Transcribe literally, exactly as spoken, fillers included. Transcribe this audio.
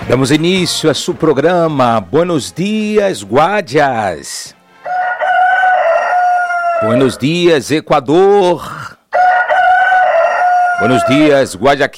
Damos início a seu programa. Buenos dias, Guádias. Buenos dias, Equador. Buenos dias, Guayaquil.